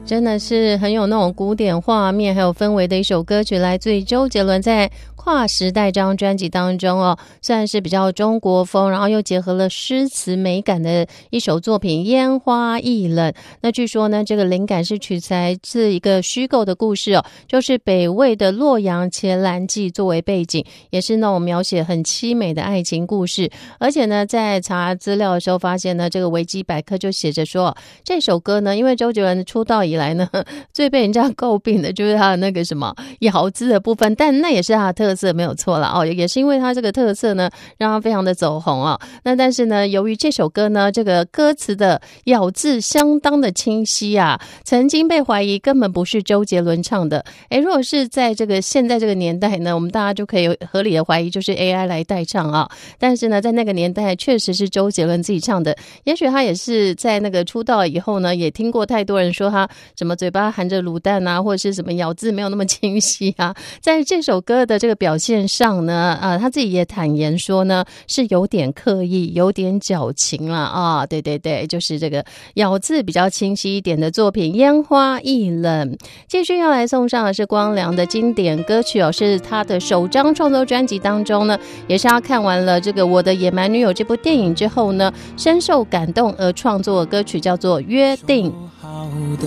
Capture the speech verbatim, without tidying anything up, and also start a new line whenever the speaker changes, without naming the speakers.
真的是很有那种古典画面还有氛围的一首歌曲，来自于周杰伦在跨时代这张专辑当中哦，算是比较中国风，然后又结合了诗词美感的一首作品《烟花易冷》。那据说呢，这个灵感是取材自一个虚构的故事哦，就是北魏的洛阳伽蓝记作为背景，也是那种描写很凄美的爱情故事。而且呢，在查资料的时候发现呢，这个维基百科就写着说，这首歌呢，因为周杰伦出道以来呢，最被人家诟病的就是他的那个什么咬字的部分，但那也是他的特色，没有错了哦。也是因为他这个特色呢，让他非常的走红哦。那但是呢，由于这首歌呢，这个歌词的咬字相当的清晰啊，曾经被怀疑根本不是周杰伦唱的。诶，如果是在这个现在这个年代呢，我们大家就可以合理的怀疑就是 A I 来代唱啊。但是呢，在那个年代确实是周杰伦自己唱的。也许他也是在那个出道以后呢，也听过太多人说他什么嘴巴含着卤蛋啊，或者是什么咬字没有那么清晰啊。在这首歌的这个表现上呢，呃，他自己也坦言说呢，是有点刻意，有点矫情了啊。对对对，就是这个咬字比较清晰一点的作品《烟花易冷》。继续要来送上的是光良的经典歌曲哦，是他的首张创作专辑当中呢，也是他看完了这个《我的野蛮女友》这部电影之后呢，深受感动而创作的歌曲，叫做《约定》。